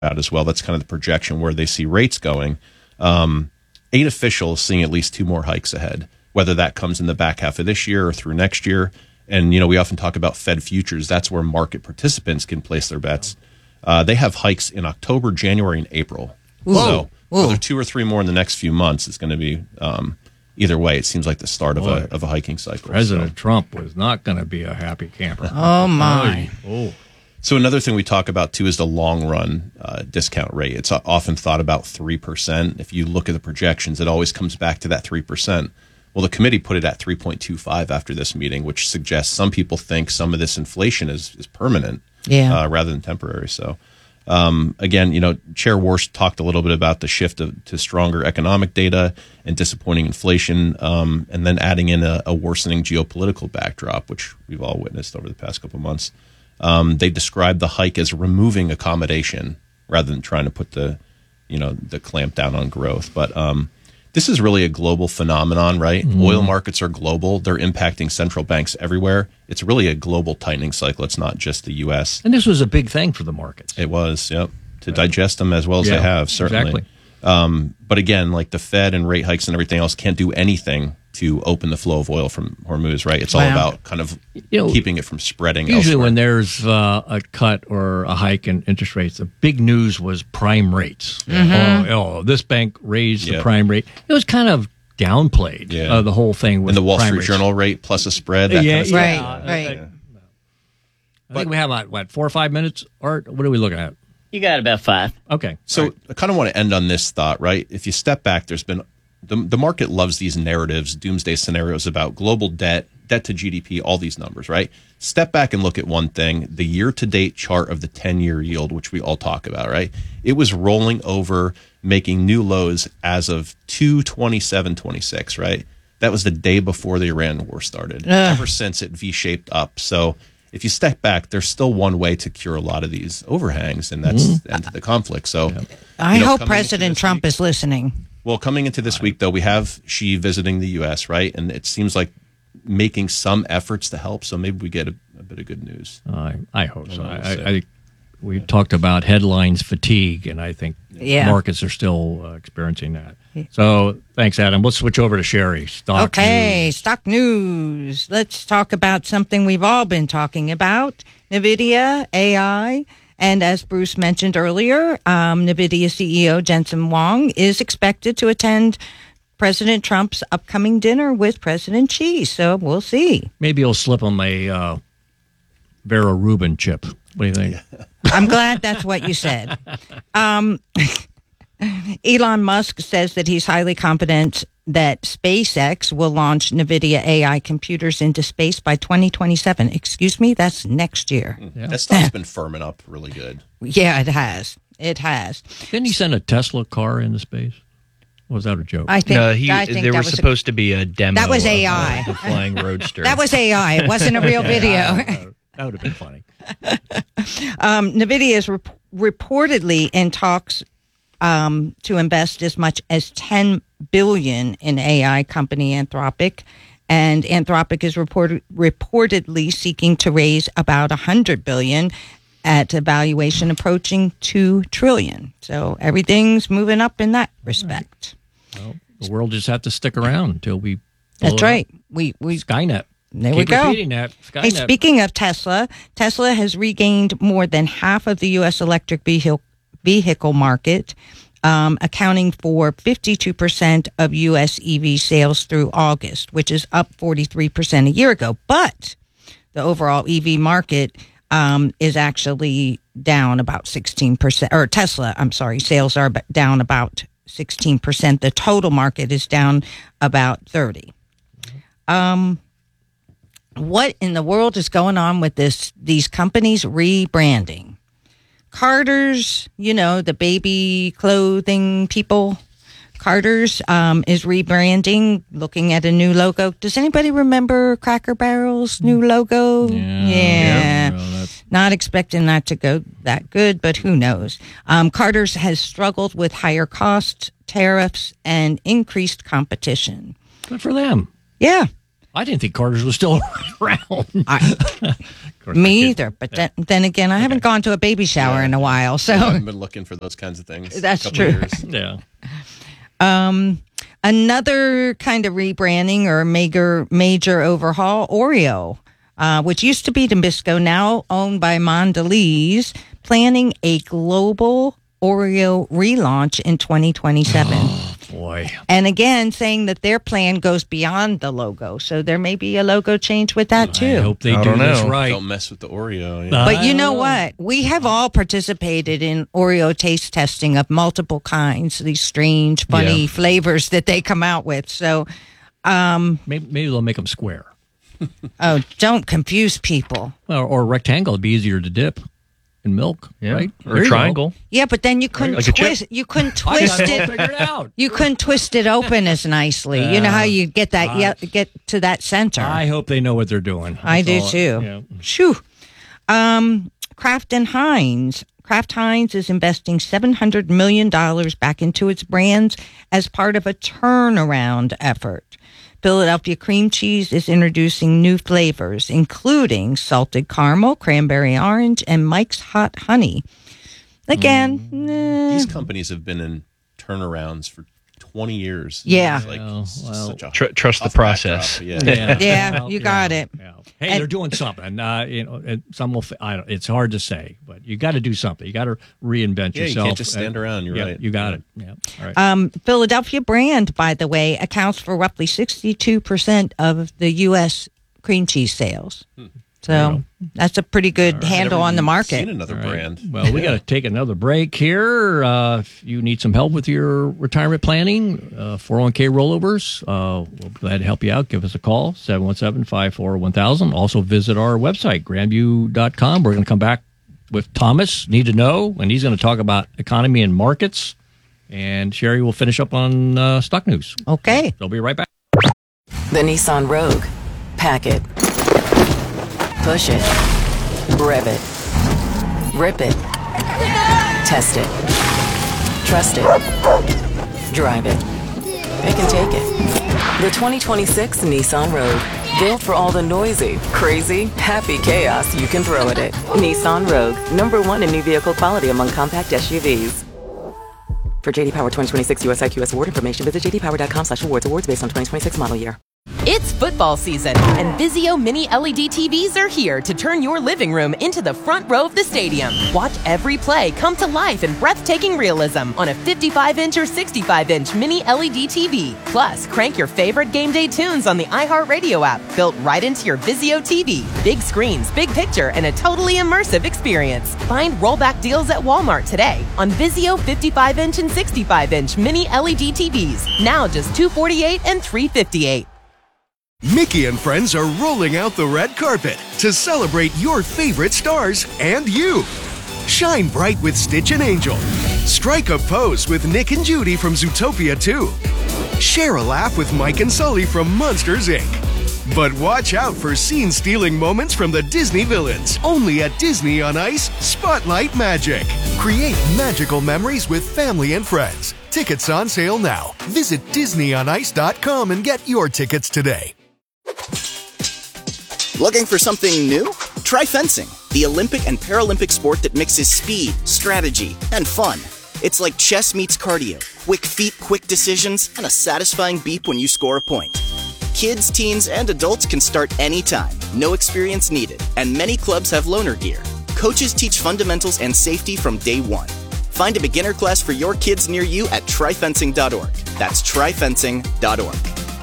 out as well. That's kind of the projection where they see rates going. 8 officials seeing at least 2 more hikes ahead, whether that comes in the back half of this year or through next year. And, we often talk about Fed futures. That's where market participants can place their bets. They have hikes in October, January, and April. Whoa. So whether 2 or 3 more in the next few months is going to be either way. It seems like the start of a hiking cycle. President Trump was not going to be a happy camper. Oh, my. Oh. So another thing we talk about, too, is the long-run discount rate. It's often thought about 3%. If you look at the projections, it always comes back to that 3%. Well, the committee put it at 3.25 after this meeting, which suggests some people think some of this inflation is permanent rather than temporary. So, again, Chair Warsh talked a little bit about the shift to stronger economic data and disappointing inflation, and then adding in a worsening geopolitical backdrop, which we've all witnessed over the past couple of months. They described the hike as removing accommodation rather than trying to put the clamp down on growth. But this is really a global phenomenon, right? Mm-hmm. Oil markets are global. They're impacting central banks everywhere. It's really a global tightening cycle. It's not just the U.S. And this was a big thing for the markets. It was, yep. To digest them as well as they have, certainly. Exactly. But again, like the Fed and rate hikes and everything else can't do anything to open the flow of oil from Hormuz, right? It's all about kind of keeping it from spreading usually elsewhere. When there's a cut or a hike in interest rates, the big news was prime rates. Mm-hmm. This bank raised the prime rate. It was kind of downplayed, the whole thing. With and the Wall Street rates. Journal rate plus a spread, that kind of stuff. Right. I think we have, 4 or 5 minutes, Art? What are we looking at? You got about 5. Okay. So I kind of want to end on this thought, right? If you step back, there's been the market loves these narratives, doomsday scenarios about global debt to GDP, all these numbers, right? Step back and look at one thing, the year-to-date chart of the 10-year yield, which we all talk about, right? It was rolling over, making new lows as of 2/27/26, right? That was the day before the Iran war started. Ever since, it V-shaped up. So if you step back, there's still one way to cure a lot of these overhangs, and that's the end of the conflict. So I hope President Trump is listening. Well, coming into this week, though, we have Xi visiting the U.S., right? And it seems like making some efforts to help. So maybe we get a bit of good news. I hope so. I we talked about headlines fatigue, and I think markets are still experiencing that. So thanks, Adam. We'll switch over to Sherry. Stock news. Let's talk about something we've all been talking about, NVIDIA, AI. And as Bruce mentioned earlier, NVIDIA CEO Jensen Huang is expected to attend President Trump's upcoming dinner with President Xi. So we'll see. Maybe he'll slip him a Vera Rubin chip. What do you think? I'm glad that's what you said. Elon Musk says that he's highly confident that SpaceX will launch NVIDIA AI computers into space by 2027. Excuse me, that's next year. Yeah. That stuff's been firming up really good. Yeah, it has. Didn't he send a Tesla car into space? Or was that a joke? I think there was supposed to be a demo. That was AI. Of the flying roadster. That was AI. It wasn't a real video. That would have been funny. NVIDIA is reportedly in talks to invest as much as $10 billion in AI company Anthropic, and Anthropic is reportedly seeking to raise about $100 billion at a valuation approaching $2 trillion. So everything's moving up in that respect. Well, the world just have to stick around until we. That's right. We Skynet. There we go. That. Hey, speaking of Tesla has regained more than half of the U.S. electric vehicle market, accounting for 52% of U.S. EV sales through August, which is up 43% a year ago. But the overall EV market is actually down about 16%. Or Tesla, sales are down about 16%. The total market is down about 30%. What in the world is going on with these companies rebranding? Carter's, the baby clothing people, Carter's is rebranding, looking at a new logo. Does anybody remember Cracker Barrel's new logo? Yeah. Not expecting that to go that good, but who knows? Carter's has struggled with higher costs, tariffs, and increased competition. Good for them. Yeah. I didn't think Carter's was still around. Me either. But then again, I haven't gone to a baby shower in a while. So I haven't been looking for those kinds of things. That's true. Yeah. Another kind of rebranding or major overhaul, Oreo, which used to be Nabisco, now owned by Mondelez, planning a global Oreo relaunch in 2027. Oh, boy. And again, saying that their plan goes beyond the logo. So there may be a logo change with that, too. I hope they do this right. Don't mess with the Oreo. But you know what? We have all participated in Oreo taste testing of multiple kinds, these strange, funny flavors that they come out with. So maybe they'll make them square. Don't confuse people. Or rectangle would be easier to dip in milk, right? Or a triangle. Yeah, but then you couldn't twist. You couldn't twist it. Figure it out. You couldn't twist it open as nicely. You know how you get that? Get to that center. I hope they know what they're doing. I do too. Yeah. Shoo. Kraft Heinz is investing $700 million back into its brands as part of a turnaround effort. Philadelphia cream cheese is introducing new flavors, including salted caramel, cranberry orange, and Mike's Hot Honey. Again, these companies have been in turnarounds for 20 years. Yeah. Such a trust the process. Yeah, you got it. Yeah. Hey, they're doing something. And some will. It's hard to say, but you got to do something. You got to reinvent yourself. You can't just stand around. You're right. You got it. Yeah. All right. Philadelphia brand, by the way, accounts for roughly 62% of the U.S. cream cheese sales. So that's a pretty good handle on the market. Seen another brand. Well, we got to take another break here. If you need some help with your retirement planning, 401k rollovers, we'll be glad to help you out. Give us a call, 717-540-1000. Also visit our website, grandview.com. We're going to come back with Thomas, Need to Know, and he's going to talk about economy and markets. And Sherry will finish up on stock news. Okay. So we'll be right back. The Nissan Rogue. Pack it. Push it. Rev it. Rip it. Test it. Trust it. Drive it. It can take it. The 2026 Nissan Rogue. Built for all the noisy, crazy, happy chaos you can throw at it. Nissan Rogue. #1 in new vehicle quality among compact SUVs. For JD Power 2026 US IQS award information, visit jdpower.com/awards. Awards based on 2026 model year. It's football season, and Vizio Mini LED TVs are here to turn your living room into the front row of the stadium. Watch every play come to life in breathtaking realism on a 55-inch or 65-inch Mini LED TV. Plus, crank your favorite game day tunes on the iHeartRadio app, built right into your Vizio TV. Big screens, big picture, and a totally immersive experience. Find rollback deals at Walmart today on Vizio 55-inch and 65-inch Mini LED TVs. Now just $248 and $358. Mickey and friends are rolling out the red carpet to celebrate your favorite stars and you. Shine bright with Stitch and Angel. Strike a pose with Nick and Judy from Zootopia 2. Share a laugh with Mike and Sully from Monsters, Inc. But watch out for scene-stealing moments from the Disney villains. Only at Disney on Ice Spotlight Magic. Create magical memories with family and friends. Tickets on sale now. Visit DisneyOnIce.com and get your tickets today. Looking for something new? Try fencing, the Olympic and Paralympic sport that mixes speed, strategy, and fun. It's like chess meets cardio, quick feet, quick decisions, and a satisfying beep when you score a point. Kids, teens, and adults can start anytime, no experience needed, and many clubs have loaner gear. Coaches teach fundamentals and safety from day one. Find a beginner class for your kids near you at tryfencing.org. That's tryfencing.org.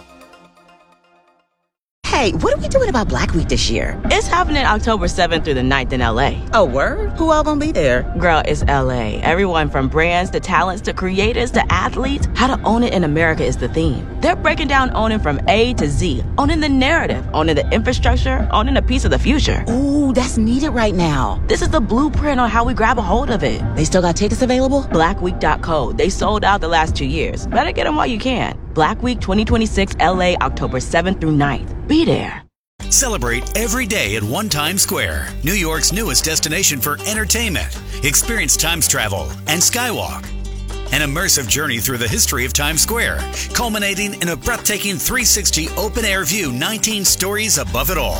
Hey, what are we doing about Black Week this year? It's happening October 7th through the 9th in LA. Oh, word? Who all gonna be there? Girl, it's LA. Everyone from brands to talents to creators to athletes. How to own it in America is the theme. They're breaking down owning from A to Z. Owning the narrative, owning the infrastructure, owning a piece of the future. Ooh, that's needed right now. This is the blueprint on how we grab a hold of it. They still got tickets available? Blackweek.co. They sold out the last 2 years. Better get them while you can. Black Week 2026 LA, October 7th through 9th. Be there. Celebrate every day at One Times Square, New York's newest destination for entertainment. Experience Times travel and Skywalk. An immersive journey through the history of Times Square, culminating in a breathtaking 360 open-air view 19 stories above it all.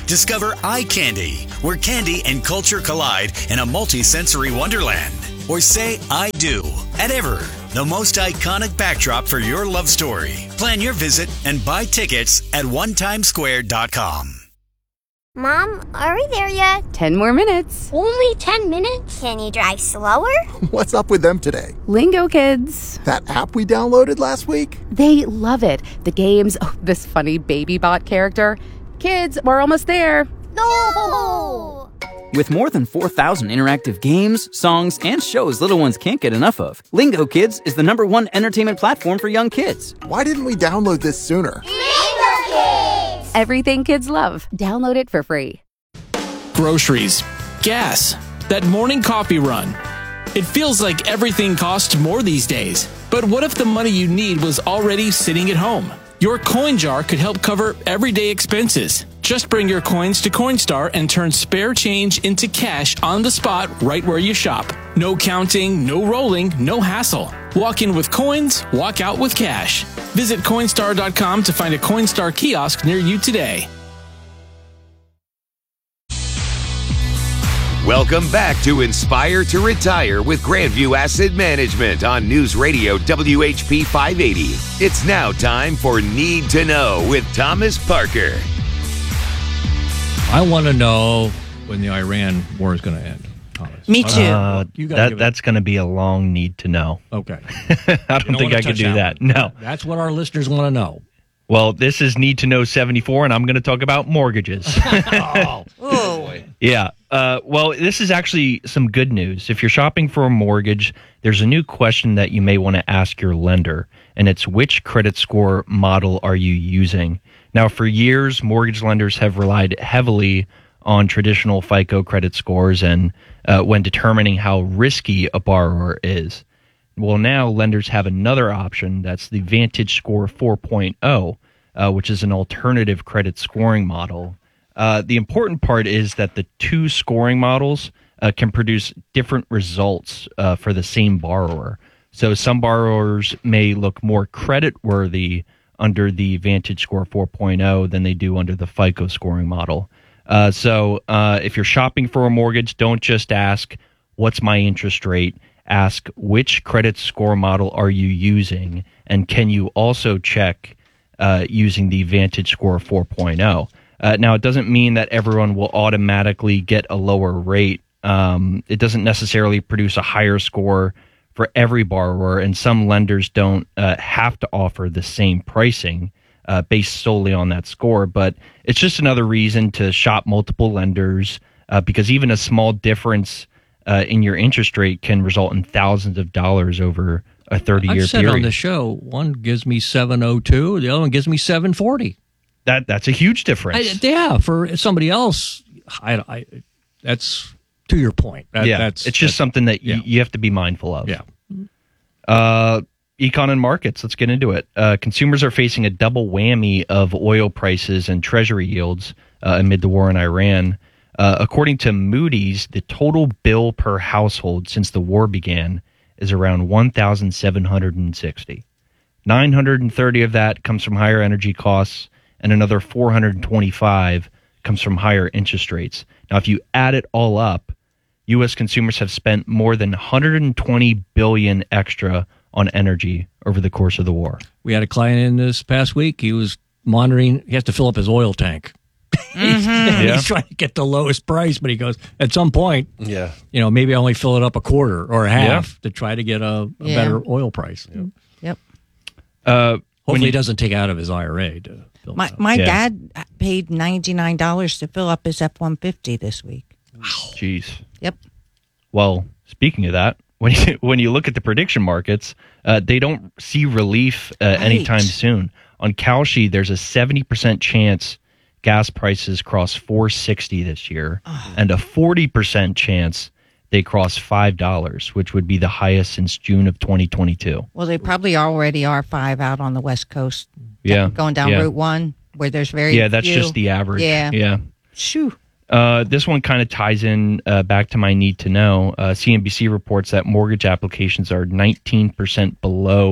Discover Eye Candy, where candy and culture collide in a multi-sensory wonderland. Or say I do at Ever, the most iconic backdrop for your love story. Plan your visit and buy tickets at onetimesquare.com. Mom, are we there yet? 10 more minutes. Only 10 minutes? Can you drive slower? What's up with them today? Lingo Kids. That app we downloaded last week? They love it. The games, this funny baby bot character. Kids, we're almost there. No! With more than 4,000 interactive games, songs, and shows little ones can't get enough of, Lingo Kids is the #1 entertainment platform for young kids. Why didn't we download this sooner? Lingo Kids! Everything kids love. Download it for free. Groceries, gas, that morning coffee run. It feels like everything costs more these days. But what if the money you need was already sitting at home? Your coin jar could help cover everyday expenses. Just bring your coins to Coinstar and turn spare change into cash on the spot right where you shop. No counting, no rolling, no hassle. Walk in with coins, walk out with cash. Visit Coinstar.com to find a Coinstar kiosk near you today. Welcome back to Inspire to Retire with Grandview Asset Management on News Radio WHP 580. It's now time for Need to Know with Thomas Parker. I want to know when the Iran war is going to end, Thomas. Me too. That's going to be a long need to know. Okay. I don't think I could do that. No. That's what our listeners want to know. Well, this is Need to Know 74, and I'm going to talk about mortgages. Oh, boy. Yeah. Well, this is actually some good news. If you're shopping for a mortgage, there's a new question that you may want to ask your lender, and it's which credit score model are you using? Now, for years, mortgage lenders have relied heavily on traditional FICO credit scores and when determining how risky a borrower is. Well, now lenders have another option. That's the Vantage Score 4.0, which is an alternative credit scoring model. The important part is that the two scoring models can produce different results for the same borrower. So some borrowers may look more creditworthy under the Vantage Score 4.0 than they do under the FICO scoring model. So if you're shopping for a mortgage, don't just ask, what's my interest rate? Ask, which credit score model are you using? And can you also check using the Vantage Score 4.0? Now, it doesn't mean that everyone will automatically get a lower rate. It doesn't necessarily produce a higher score for every borrower, and some lenders don't have to offer the same pricing based solely on that score. But it's just another reason to shop multiple lenders because even a small difference in your interest rate can result in thousands of dollars over a 30-year period. I've said on the show, one gives me 702, the other one gives me 740. That's a huge difference. Yeah, for somebody else, that's to your point. It's just something that you have to be mindful of. Yeah. Econ and markets, let's get into it. Consumers are facing a double whammy of oil prices and treasury yields amid the war in Iran. According to Moody's, the total bill per household since the war began is around $1,760. $930 of that comes from higher energy costs, and another $425 comes from higher interest rates. Now, if you add it all up, U.S. consumers have spent more than $120 billion extra on energy over the course of the war. We had a client in this past week. He was monitoring. He has to fill up his oil tank. He's trying to get the lowest price, but he goes, at some point, maybe I only fill it up a quarter or a half to try to get a better oil price. Yep. Hopefully he doesn't take out of his IRA to fill My dad paid $99 to fill up his F-150 this week. Wow. Jeez. Yep. Well, speaking of that, when you look at the prediction markets, they don't see relief anytime soon. On Kalshi, there's a 70% chance gas prices cross $4.60 this year, and a 40% chance they cross $5, which would be the highest since June of 2022. Well, they probably already are $5 out on the West Coast. Going down Route 1, where there's very few. That's just the average. Yeah. Shoo. This one kind of ties in back to my need to know. CNBC reports that mortgage applications are 19% below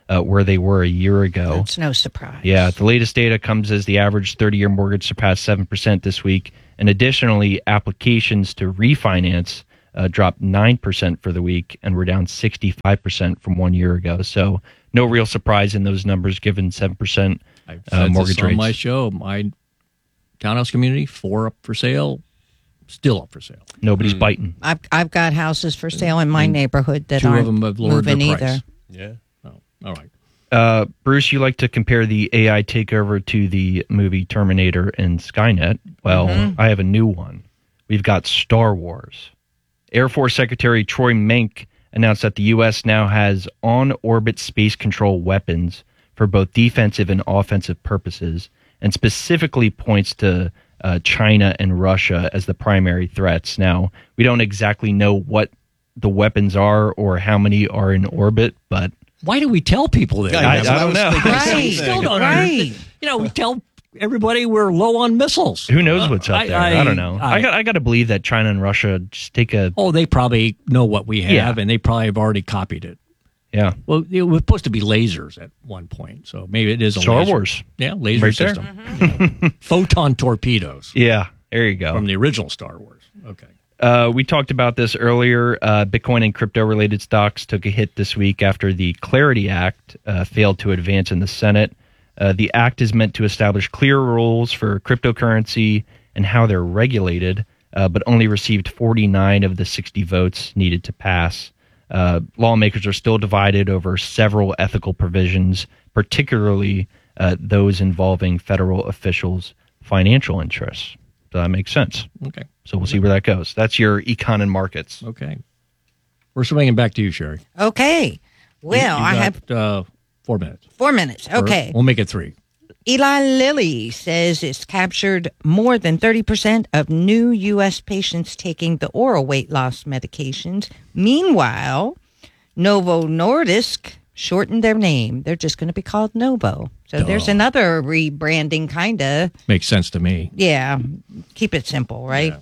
where they were a year ago. It's no surprise. Yeah, the latest data comes as the average 30-year mortgage surpassed 7% this week. And additionally, applications to refinance dropped 9% for the week and were down 65% from 1 year ago. So no real surprise in those numbers given 7% mortgage rates. On my show, my townhouse community, 4 up for sale, still up for sale. Nobody's biting. I've got houses for sale in my neighborhood that 2 aren't of them have lowered moving their price. either. Yeah. Oh, all right. Bruce, you like to compare the AI takeover to the movie Terminator and Skynet. Well, I have a new one. We've got Star Wars. Air Force Secretary Troy Menck announced that the U.S. now has on-orbit space control weapons for both defensive and offensive purposes, and specifically points to China and Russia as the primary threats. Now, we don't exactly know what the weapons are or how many are in orbit, but why do we tell people that? I don't know. Right. Still don't understand. We tell everybody we're low on missiles. Who knows what's up there? I don't know. I got to believe that China and Russia just take a... Oh, they probably know what we have, and they probably have already copied it. Yeah. Well, it was supposed to be lasers at one point, so maybe it is a Star laser. Wars. Yeah, laser Right there. system. Photon torpedoes. Yeah, there you go. From the original Star Wars. Okay. We talked about this earlier. Bitcoin and crypto-related stocks took a hit this week after the Clarity Act failed to advance in the Senate. The act is meant to establish clear rules for cryptocurrency and how they're regulated, but only received 49 of the 60 votes needed to pass. Lawmakers are still divided over several ethical provisions, particularly those involving federal officials' financial interests. So that makes sense. Okay. So we'll see where that goes. That's your econ and markets. Okay. We're swinging back to you, Sherry. Okay. Well, You I got, have 4 minutes. 4 minutes. Okay. We'll make it 3. Eli Lilly says it's captured more than 30% of new U.S. patients taking the oral weight loss medications. Meanwhile, Novo Nordisk shortened their name. They're just going to be called Novo. So there's another rebranding, kind of. Makes sense to me. Yeah. Keep it simple, right?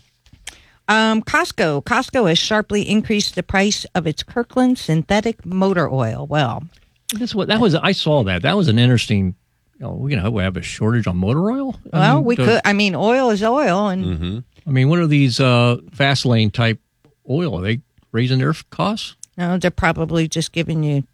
Yeah. Costco has sharply increased the price of its Kirkland synthetic motor oil. Well, I saw that. That was an interesting. We have a shortage on motor oil. We could. I mean, oil is oil, and I mean, what are these fast lane type oil? Are they raising their costs? No, they're probably just giving you,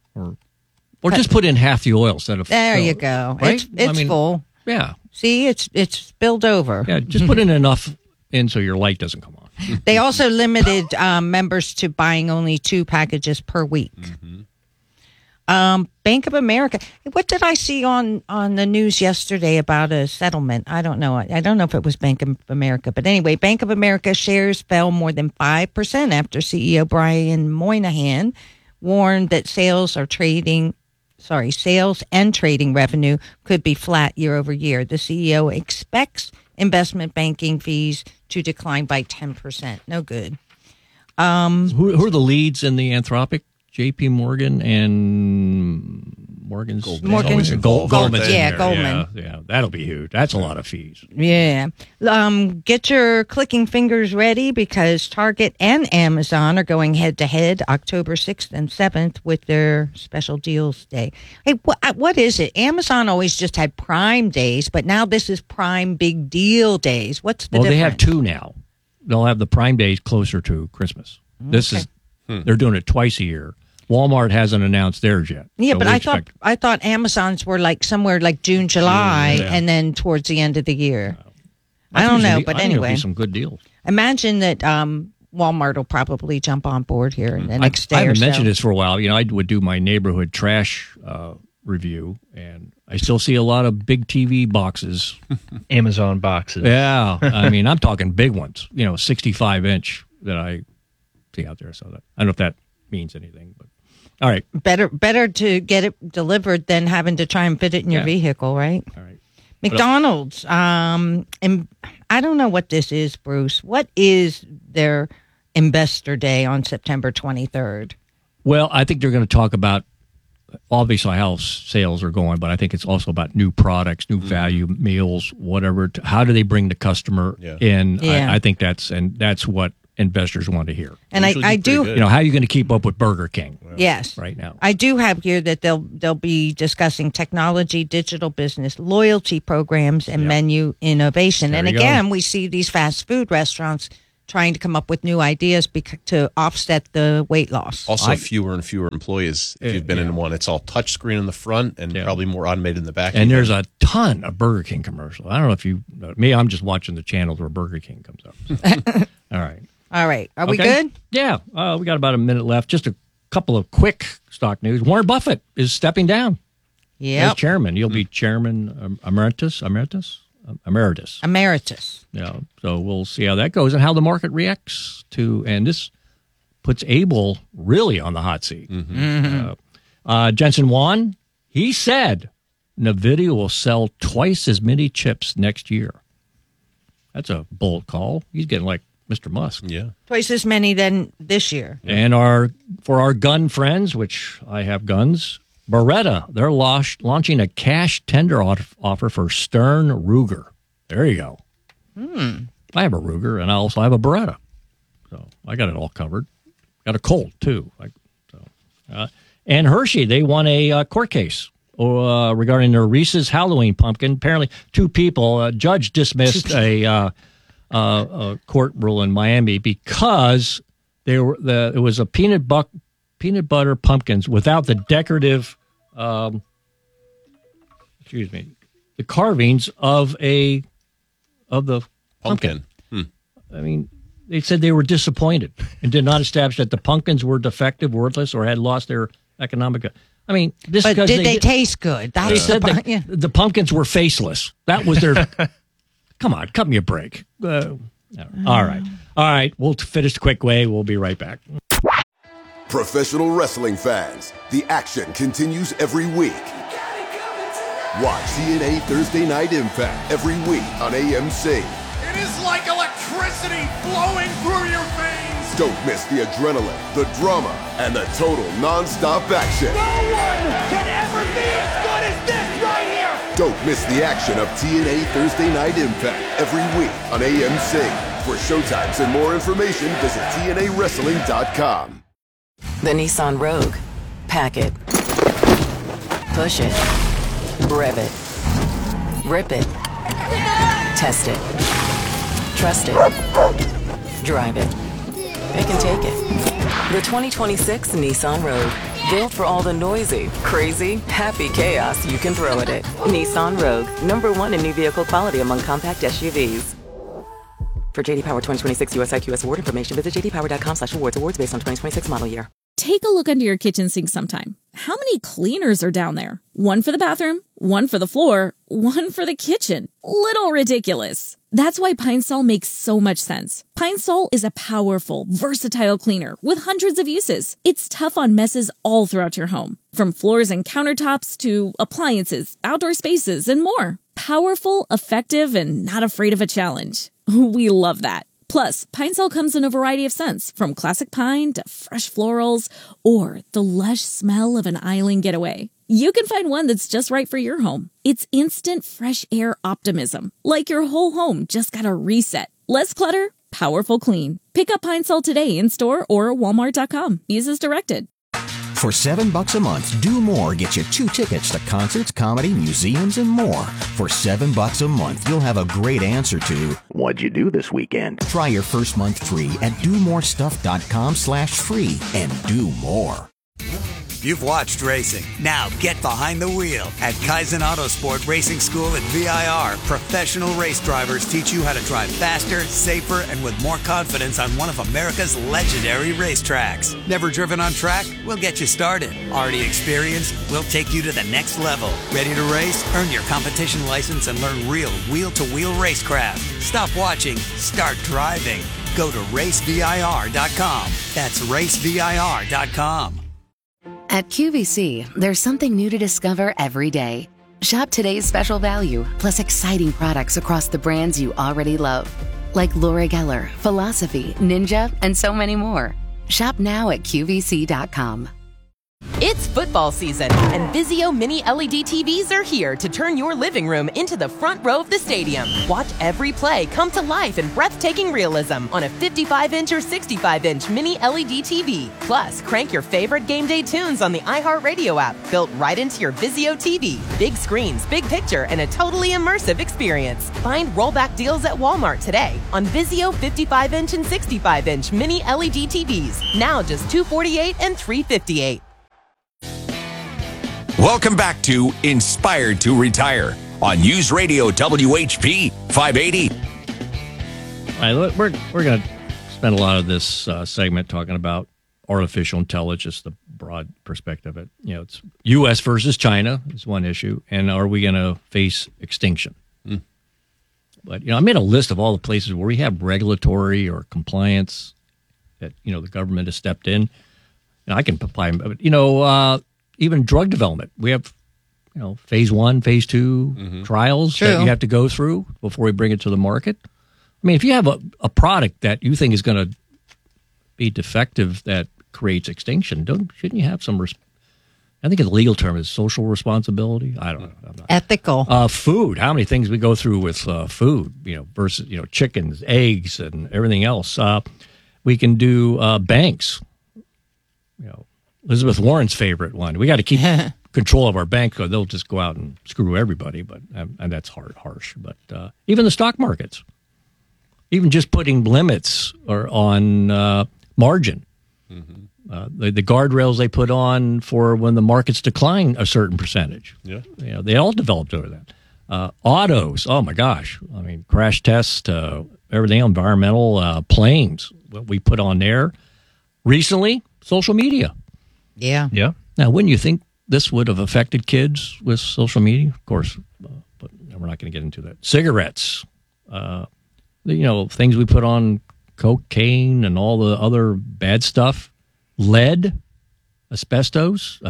or just put in half the oil instead of. There you go. Right? It's full. Yeah. See, it's spilled over. Yeah, just put in enough in so your light doesn't come on. They also limited members to buying only 2 packages per week. Bank of America. What did I see on the news yesterday about a settlement? I don't know. I don't know if it was Bank of America, but anyway, Bank of America shares fell more than 5% after CEO Brian Moynihan warned that sales and trading revenue could be flat year over year. The CEO expects investment banking fees to decline by 10%. No good. Who are the leads in the Anthropic? J.P. Morgan and Goldman. Yeah, Goldman. Yeah, that'll be huge. That's a lot of fees. Yeah. Get your clicking fingers ready because Target and Amazon are going head to head October 6th and 7th with their special deals day. Hey, what is it? Amazon always just had Prime days, but now this is Prime Big Deal days. What's the difference? They have 2 now. They'll have the Prime days closer to Christmas. This is they're doing it twice a year. Walmart hasn't announced theirs yet. Yeah, but I thought Amazon's were like somewhere like June, July, and then towards the end of the year. I don't know, but anyway, some good deals. Imagine that Walmart will probably jump on board here in the next day or so. I haven't mentioned this for a while. I would do my neighborhood trash review, and I still see a lot of big TV boxes, Amazon boxes. Yeah, I mean, I'm talking big ones. 65-inch that I see out there. So I don't know if that means anything, but. All right. Better to get it delivered than having to try and fit it in your vehicle, right? All right. McDonald's. And I don't know what this is, Bruce. What is their Investor Day on September 23rd? Well, I think they're going to talk about obviously how sales are going, but I think it's also about new products, new value meals, whatever. How do they bring the customer in? Yeah. I think that's what investors want to hear. And I do, you know, how are you going to keep up with Burger King? Yes, right now. I do have here that they'll be discussing technology, digital business, loyalty programs, and menu innovation. And again, we see these fast food restaurants trying to come up with new ideas to offset the weight loss. Also, fewer and fewer employees. If you've been in one, it's all touchscreen in the front and probably more automated in the back. And there's a ton of Burger King commercials. I don't know if you know me. I'm just watching the channels where Burger King comes up. All right. All right. Are we good? Yeah. We got about a minute left. Just a couple of quick stock news. Warren Buffett is stepping down. Yeah. As chairman. You'll be chairman emeritus. Yeah. So we'll see how that goes and how the market reacts to. And this puts Abel really on the hot seat. Jensen Huang, he said NVIDIA will sell twice as many chips next year. That's a bold call. He's getting like Mr. Musk. Yeah. Twice as many than this year. And for our gun friends, which I have guns, Beretta, they're launching a cash tender offer for Stern Ruger. There you go. I have a Ruger, and I also have a Beretta. So I got it all covered. Got a Colt, too. And Hershey, they won a court case regarding their Reese's Halloween pumpkin. Apparently, two people, a judge dismissed a court rule in Miami because it was a peanut butter pumpkins without the decorative, the carvings of the pumpkin. I mean, they said they were disappointed and did not establish that the pumpkins were defective, worthless, or had lost their economic. I mean, this. But did they taste good? They said the pumpkins were faceless. That was their. Come on, cut me a break. All right. We'll finish the quick way. We'll be right back. Professional wrestling fans, the action continues every week. Watch TNA Thursday Night Impact every week on AMC. It is like electricity flowing through your veins. Don't miss the adrenaline, the drama, and the total non-stop action. No one can ever be as good as this right here. Don't miss the action of TNA Thursday Night Impact every week on AMC. For showtimes and more information, visit TNAWrestling.com. The Nissan Rogue. Pack it. Push it. Rev it. Rip it. Test it. Trust it. Drive it. It can take it. The 2026 Nissan Rogue. Built for all the noisy, crazy, happy chaos you can throw at it. Nissan Rogue. #1 in new vehicle quality among compact SUVs. For JD Power 2026 US IQS award information, visit jdpower.com/awards. Awards based on 2026 model year. Take a look under your kitchen sink sometime. How many cleaners are down there? One for the bathroom, one for the floor, one for the kitchen. Little ridiculous. That's why Pine Sol makes so much sense. Pine Sol is a powerful, versatile cleaner with hundreds of uses. It's tough on messes all throughout your home, from floors and countertops to appliances, outdoor spaces, and more. Powerful, effective, and not afraid of a challenge. We love that. Plus, Pine Sol comes in a variety of scents, from classic pine to fresh florals, or the lush smell of an island getaway. You can find one that's just right for your home. It's instant fresh air optimism, like your whole home just got a reset. Less clutter, powerful clean. Pick up Pine Sol today in store or walmart.com. Use as directed. For $7 a month, Do More gets you 2 tickets to concerts, comedy, museums, and more. For $7 a month, you'll have a great answer to, what'd you do this weekend? Try your first month free at domorestuff.com/free and do more. You've watched racing. Now get behind the wheel. At Kaizen Autosport Racing School at VIR, professional race drivers teach you how to drive faster, safer, and with more confidence on one of America's legendary racetracks. Never driven on track? We'll get you started. Already experienced? We'll take you to the next level. Ready to race? Earn your competition license and learn real wheel-to-wheel racecraft. Stop watching. Start driving. Go to racevir.com. That's racevir.com. At QVC, there's something new to discover every day. Shop today's special value, plus exciting products across the brands you already love. Like Laura Geller, Philosophy, Ninja, and so many more. Shop now at QVC.com. It's football season, and Vizio Mini LED TVs are here to turn your living room into the front row of the stadium. Watch every play come to life in breathtaking realism on a 55-inch or 65-inch Mini LED TV. Plus, crank your favorite game day tunes on the iHeartRadio app, built right into your Vizio TV. Big screens, big picture, and a totally immersive experience. Find rollback deals at Walmart today on Vizio 55-inch and 65-inch Mini LED TVs. Now just $248 and $358. Welcome back to Inspired to Retire on News Radio WHP 580. All right, we're going to spend a lot of this segment talking about artificial intelligence, the broad perspective of it. You know, it's U.S. versus China is one issue, and are we going to face extinction? But, I made a list of all the places where we have regulatory or compliance that, the government has stepped in. And I can apply, but, even drug development. We have, phase 1, phase 2 trials that you have to go through before we bring it to the market. I mean, if you have a product that you think is going to be defective that creates extinction, shouldn't you have some I think the legal term is social responsibility. I don't know. Ethical. Food. How many things we go through with food, versus, chickens, eggs, and everything else. We can do banks. Elizabeth Warren's favorite one. We got to keep control of our bank, or they'll just go out and screw everybody. But and that's harsh. But even the stock markets, even just putting limits on margin, the guardrails they put on for when the markets decline a certain percentage. Yeah, they all developed over that. Autos. Oh my gosh! I mean, crash test, everything, environmental, planes. What we put on there recently, social media. Yeah. Now, wouldn't you think this would have affected kids with social media? Of course, but we're not going to get into that. Cigarettes, things we put on, cocaine and all the other bad stuff, lead, asbestos.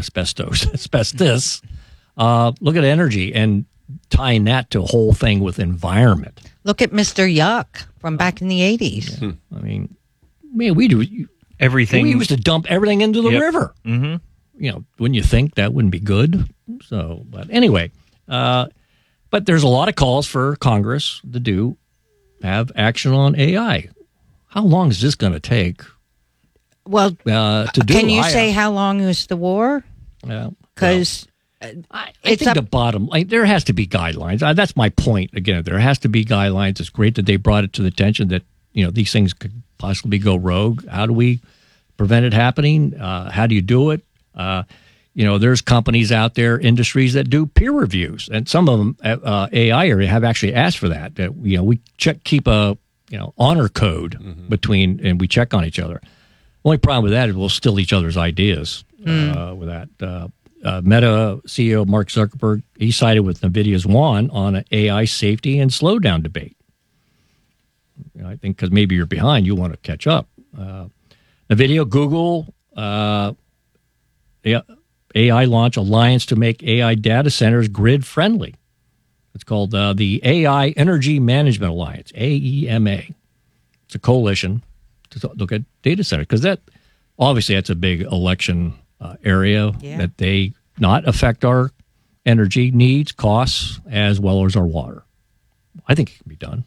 Look at energy and tying that to a whole thing with environment. Look at Mr. Yuck from back in the 80s. Yeah. I mean, we do everything. We used to dump everything into the river. Mm-hmm. Wouldn't you think that wouldn't be good? So, but anyway, but there's a lot of calls for Congress to have action on AI. How long is this going to take? Well, to do. Can you say how long is the war? Because I think the bottom line, there has to be guidelines. That's my point. Again, there has to be guidelines. It's great that they brought it to the attention that these things could possibly go rogue. How do we prevent it happening? How do you do it? There's companies out there, industries that do peer reviews, and some of them AI area have actually asked for that. That we keep a honor code between, and we check on each other. Only problem with that is we'll steal each other's ideas with that. Meta CEO Mark Zuckerberg, he sided with NVIDIA's Juan on an AI safety and slowdown debate. I think because maybe you're behind, you want to catch up. NVIDIA, Google, AI launch alliance to make AI data centers grid friendly. It's called the AI Energy Management Alliance, AEMA. It's a coalition to look at data centers because that's a big election area that they not affect our energy needs, costs, as well as our water. I think it can be done.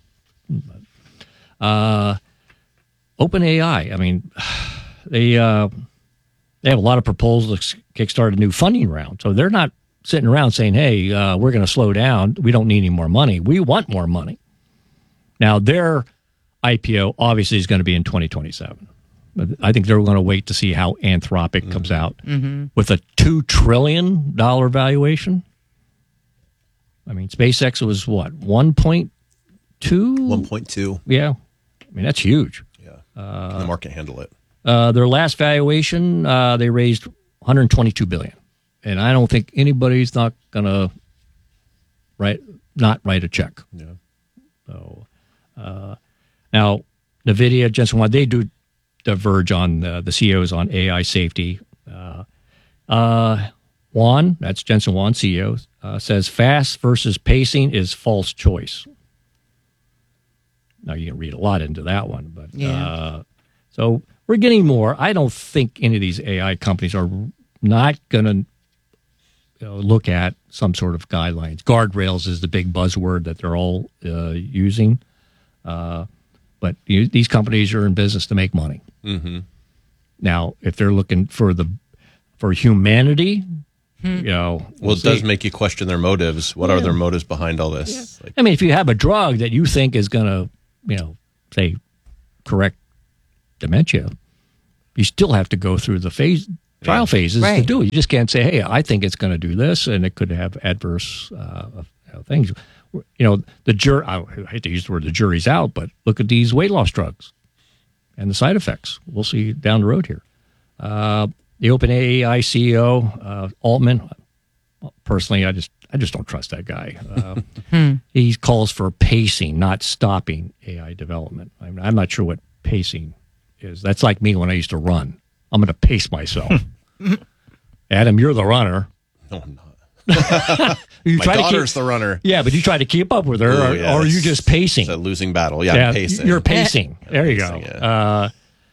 OpenAI, I mean, they have a lot of proposals to kickstart a new funding round. So they're not sitting around saying, hey, we're going to slow down. We don't need any more money. We want more money. Now, their IPO obviously is going to be in 2027. But I think they're going to wait to see how Anthropic comes out with a $2 trillion valuation. I mean, SpaceX was what, 1.2? 1.2. Yeah. I mean, that's huge. Yeah. Can the market handle it? Their last valuation, they raised $122 billion. And I don't think anybody's not going to write a check. Yeah. So now, NVIDIA, Jensen Huang, they do diverge on the CEOs on AI safety. Huang, that's Jensen Huang, CEO, says fast versus pacing is false choice. Now, you can read a lot into that one, but so we're getting more. I don't think any of these AI companies are not going to look at some sort of guidelines. Guardrails is the big buzzword that they're all using. But these companies are in business to make money. Mm-hmm. Now, if they're looking for humanity, well, it does make you question their motives. What are their motives behind all this? Yeah. I mean, if you have a drug that you think is going to, say, correct dementia, you still have to go through the trial phases to do it. You just can't say, hey, I think it's going to do this, and it could have adverse things. The jury, I hate to use the word the jury's out, but look at these weight loss drugs and the side effects. We'll see down the road here. The OpenAI CEO, Altman, personally, I just don't trust that guy. He calls for pacing, not stopping AI development. I'm not sure what pacing is. That's like me when I used to run. I'm going to pace myself. Adam, you're the runner. No, I'm not. My daughter's the runner. Yeah, but you try to keep up with her, or are you just pacing? It's a losing battle. Yeah, I'm pacing. You're pacing. There you go.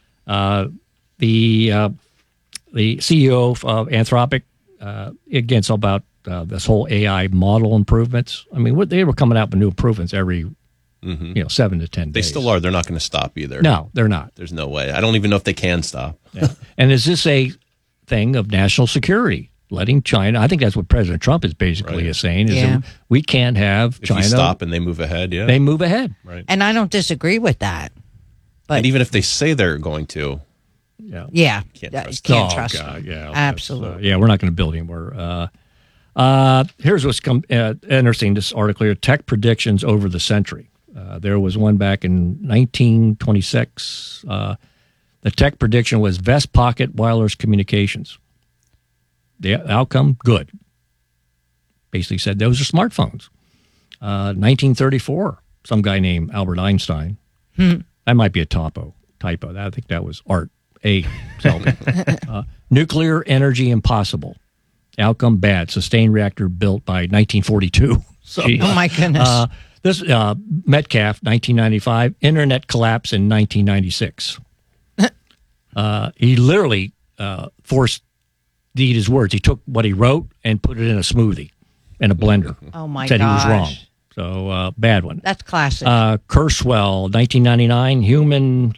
The CEO of Anthropic, again, it's about this whole AI model improvements. I mean, they were coming out with new improvements every 7 to 10 days. They still are. They're not going to stop either. No, they're not. There's no way. I don't even know if they can stop. Yeah. And is this a thing of national security? Letting China, I think that's what President Trump is basically saying, is that we can't have China. If we stop and they move ahead, They move ahead. Right. And I don't disagree with that. But and even if they say they're going to, can't trust them. Yeah, absolutely. We're not going to build anymore. Here's what's interesting, this article here, tech predictions over the century. There was one back in 1926. The tech prediction was vest pocket wireless communications. The outcome, good. Basically said those are smartphones. 1934, some guy named Albert Einstein. That might be a typo. I think that was Art A. Nuclear energy impossible. Outcome bad. Sustained reactor built by 1942. Oh my goodness. This Metcalf, 1995. Internet collapse in 1996. He literally forced to eat his words. He took what he wrote and put it in a smoothie in a blender. Oh my Said gosh. he was wrong. So bad one. That's classic. Kurzweil, 1999. Human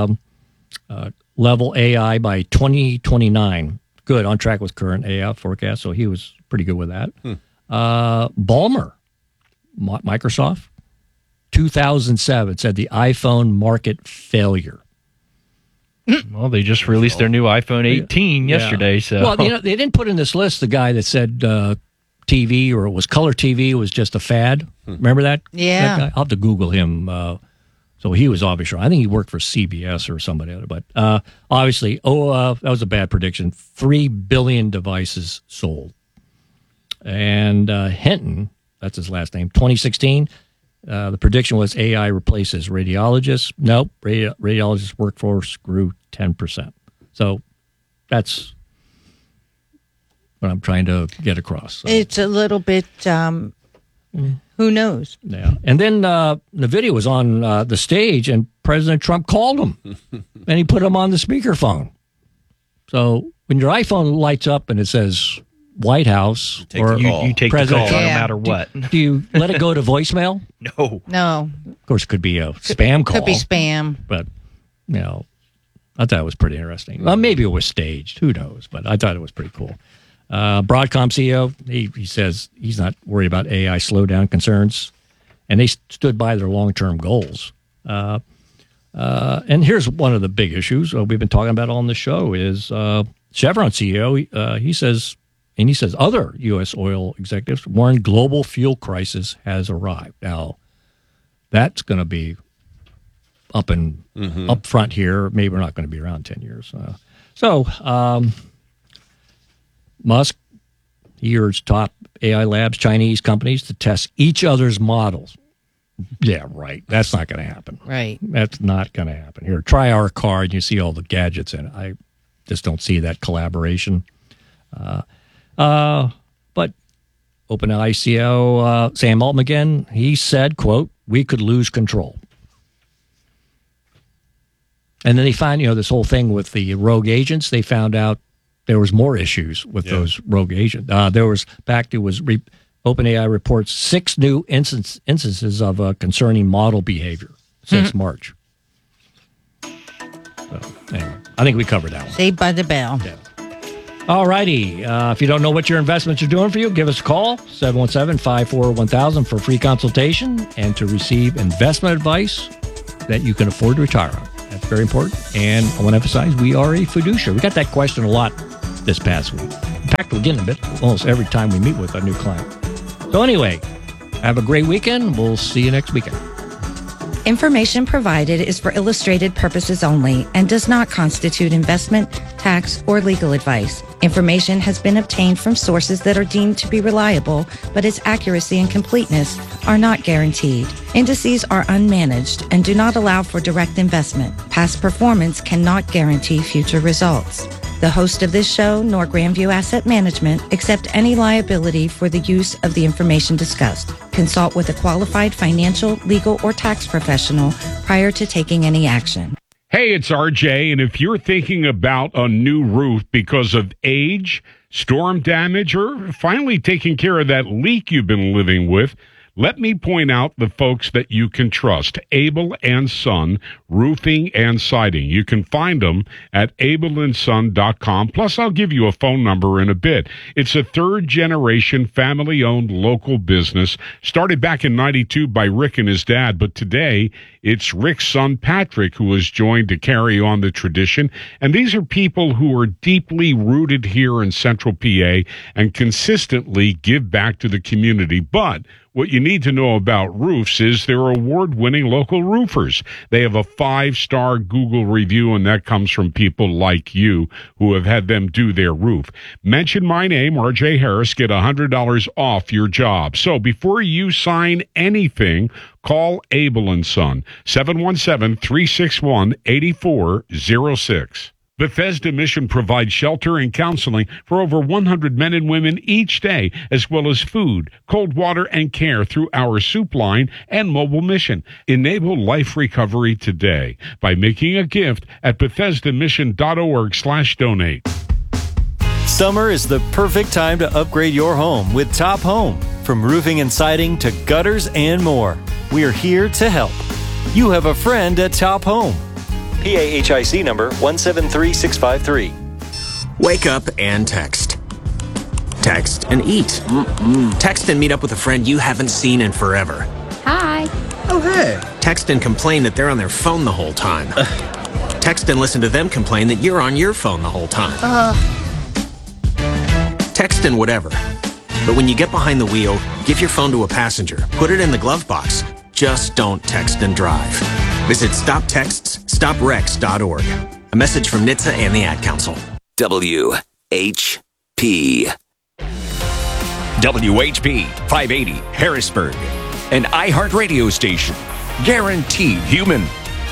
level AI by 2029. Good, on track with current AI forecast. So he was pretty good with that. Ballmer, Microsoft, 2007 said the iPhone market failure. Well, they just released their new iPhone 18 yesterday. So, well, they didn't put in this list the guy that said TV or it was color TV was just a fad. Remember that? Yeah. That guy? I'll have to Google him. So he was obviously. I think he worked for CBS or somebody else. But obviously, that was a bad prediction. 3 billion devices sold. And Hinton, that's his last name, 2016. The prediction was AI replaces radiologists. Nope, radiologists' workforce grew 10%. So that's what I'm trying to get across. So. It's a little bit, who knows? Yeah. And then the video was on the stage, and President Trump called him, and he put him on the speakerphone. So when your iPhone lights up and it says White House, you take the call no matter what. Do you let it go to voicemail? No. Of course, it could be a spam call. Could be spam. But, I thought it was pretty interesting. Well, maybe it was staged. Who knows? But I thought it was pretty cool. Broadcom CEO, he says he's not worried about AI slowdown concerns, and they stood by their long-term goals. And here's one of the big issues we've been talking about on the show is Chevron CEO, he says other U.S. oil executives warn global fuel crisis has arrived. Now, that's going to be up front here. Maybe we're not going to be around 10 years. Musk, he urged top AI labs, Chinese companies, to test each other's models. Yeah, right. That's not going to happen. Right. That's not going to happen. Here, try our car, and you see all the gadgets in it. I just don't see that collaboration. But OpenAI CEO Sam Altman again, he said, quote, we could lose control. And then they find, this whole thing with the rogue agents, they found out there was more issues with those rogue agents. OpenAI reports 6 new instances of concerning model behavior since March. So, anyway, I think we covered that one. Saved by the bell. Yeah. All righty. If you don't know what your investments are doing for you, give us a call, 717-541-1000 for a free consultation and to receive investment advice that you can afford to retire on. That's very important. And I want to emphasize, we are a fiduciary. We got that question a lot this past week. In fact, we're getting a bit almost every time we meet with a new client. So anyway, have a great weekend. We'll see you next weekend. Information provided is for illustrated purposes only and does not constitute investment, tax, or legal advice. Information has been obtained from sources that are deemed to be reliable, but its accuracy and completeness are not guaranteed. Indices are unmanaged and do not allow for direct investment. Past performance cannot guarantee future results. The host of this show, nor Grandview Asset Management, accept any liability for the use of the information discussed. Consult with a qualified financial, legal, or tax professional prior to taking any action. Hey, it's RJ, and if you're thinking about a new roof because of age, storm damage, or finally taking care of that leak you've been living with, let me point out the folks that you can trust. Abel and Son Roofing and Siding. You can find them at abelandson.com. Plus, I'll give you a phone number in a bit. It's a third-generation, family-owned local business. Started back in 92 by Rick and his dad, but today it's Rick's son, Patrick, who has joined to carry on the tradition. And these are people who are deeply rooted here in Central PA and consistently give back to the community. But what you need to know about roofs is they're award-winning local roofers. They have a 5-star Google review, and that comes from people like you who have had them do their roof. Mention my name, RJ Harris, get $100 off your job. So before you sign anything, call Abel & Son, 717-361-8406. Bethesda Mission provides shelter and counseling for over 100 men and women each day, as well as food, cold water, and care through our soup line and mobile mission. Enable life recovery today by making a gift at BethesdaMission.org/donate. Summer is the perfect time to upgrade your home with Top Home. From roofing and siding to gutters and more, we are here to help. You have a friend at Top Home. PAHIC number 173653. Wake up and text. Text and eat. Text and meet up with a friend you haven't seen in forever. Hi. Oh, hey. Text and complain that they're on their phone the whole time. Text and listen to them complain that you're on your phone the whole time. Text and whatever. But when you get behind the wheel, give your phone to a passenger. Put it in the glove box. Just don't text and drive. Visit StopTextsStopWrecks.org. A message from NHTSA and the Ad Council. WHP. WHP 580 Harrisburg. An iHeartRadio station. Guaranteed human.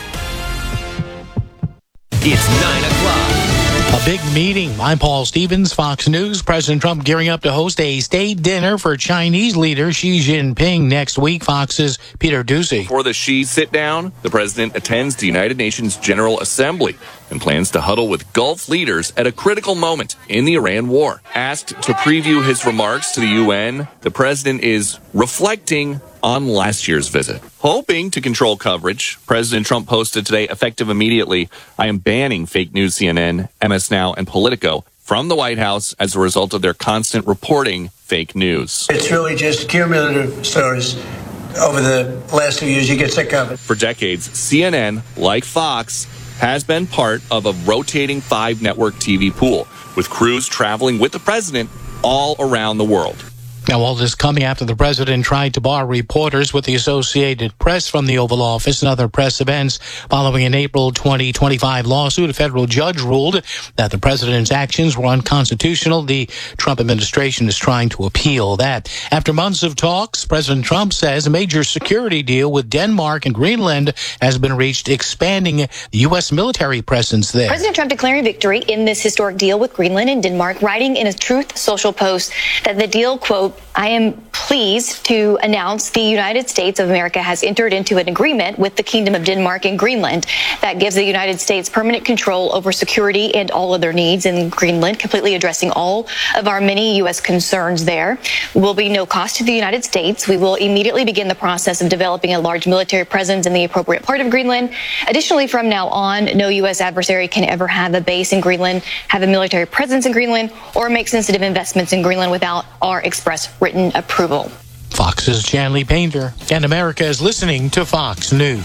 It's 9 o'clock. A big meeting. I'm Paul Stevens, Fox News. President Trump gearing up to host a state dinner for Chinese leader Xi Jinping next week. Fox's Peter Ducey. Before the Xi sit-down, the president attends the United Nations General Assembly and plans to huddle with Gulf leaders at a critical moment in the Iran war. Asked to preview his remarks to the UN, the president is reflecting on last year's visit. Hoping to control coverage, President Trump posted today, effective immediately, I am banning fake news CNN, MS Now, and Politico from the White House as a result of their constant reporting fake news. It's really just cumulative stories. Over the last 2 years, you get sick of it. For decades, CNN, like Fox, has been part of a rotating 5-network TV pool, with crews traveling with the president all around the world. Now, all this coming after the president tried to bar reporters with the Associated Press from the Oval Office and other press events following an April 2025 lawsuit. A federal judge ruled that the president's actions were unconstitutional. The Trump administration is trying to appeal that. After months of talks, President Trump says a major security deal with Denmark and Greenland has been reached, expanding the U.S. military presence there. President Trump declaring victory in this historic deal with Greenland and Denmark, writing in a Truth Social post that the deal, quote, I am pleased to announce the United States of America has entered into an agreement with the Kingdom of Denmark and Greenland that gives the United States permanent control over security and all other needs in Greenland, completely addressing all of our many U.S. concerns there. Will be no cost to the United States. We will immediately begin the process of developing a large military presence in the appropriate part of Greenland. Additionally, from now on, no U.S. adversary can ever have a base in Greenland, have a military presence in Greenland, or make sensitive investments in Greenland without our express written approval. Fox's Janley Painter, and America is listening to Fox News.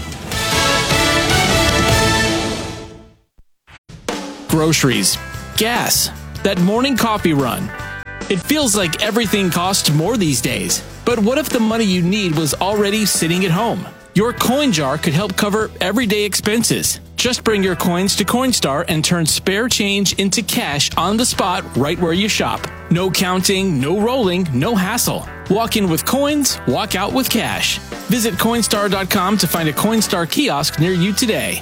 Groceries, gas, that morning coffee run. It feels like everything costs more these days. But what if the money you need was already sitting at home? Your coin jar could help cover everyday expenses. Just bring your coins to Coinstar and turn spare change into cash on the spot right where you shop. No counting, no rolling, no hassle. Walk in with coins, walk out with cash. Visit Coinstar.com to find a Coinstar kiosk near you today.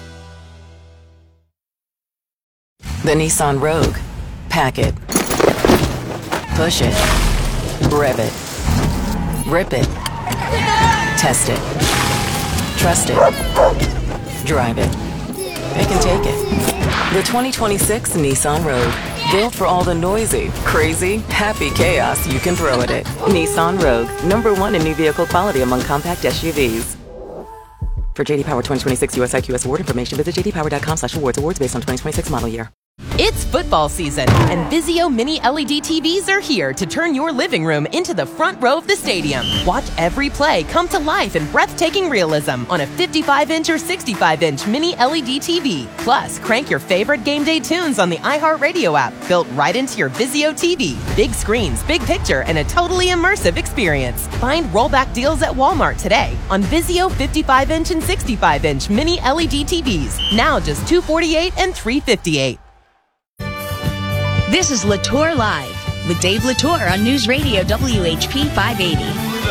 The Nissan Rogue. Pack it. Push it. Rev it. Rip it. Test it. Trust it. Drive it. Pick and take it. The 2026 Nissan Rogue. Built for all the noisy, crazy, happy chaos you can throw at it. Nissan Rogue. #1 in new vehicle quality among compact SUVs. For JD Power 2026 US IQS award information, visit jdpower.com/awards. Awards based on 2026 model year. It's football season, and Vizio Mini LED TVs are here to turn your living room into the front row of the stadium. Watch every play come to life in breathtaking realism on a 55-inch or 65-inch Mini LED TV. Plus, crank your favorite game day tunes on the iHeartRadio app, built right into your Vizio TV. Big screens, big picture, and a totally immersive experience. Find rollback deals at Walmart today on Vizio 55-inch and 65-inch Mini LED TVs. Now just $248 and $358. This is Latour Live with Dave Latour on News Radio WHP 580.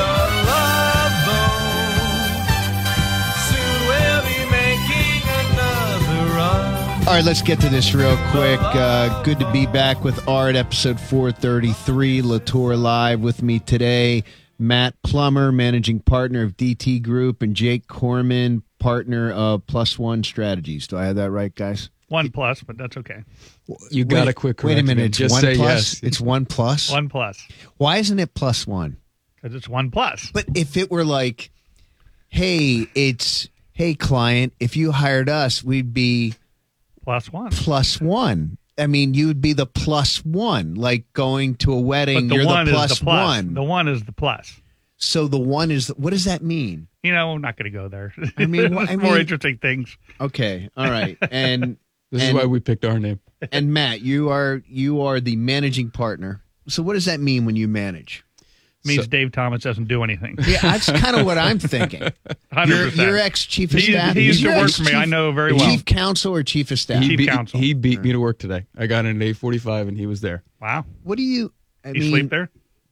All right, let's get to this real quick. Good to be back with Art, episode 433, Latour Live. With me today, Matt Plummer, managing partner of DT Group, and Jake Corman, partner of Plus One Strategies. Do I have that right, guys? OnePlus, but that's okay. You got a quick correction. Wait a minute. Just One say plus? yes. It's OnePlus? OnePlus. Why isn't it Plus One? Because it's OnePlus. But if it were like, hey, client, if you hired us, we'd be Plus One. Plus One. I mean, you would be the plus one, like going to a wedding. But you're one the is plus the plus. one. The one is the plus. So the one is, what does that mean? You know, I'm not going to go there. I mean, There's more interesting things. Okay, all right, and this is why we picked our name. And Matt, you are the managing partner. So what does that mean when you manage? Means Dave Thomas doesn't do anything. Yeah, that's kind of what I'm thinking. 100%. You're ex-chief of staff. He used to work for me. I know very well. Chief counsel or chief of staff? Chief counsel. He beat me to work today. I got in at 8:45 and he was there. Wow. What do you? You sleep there?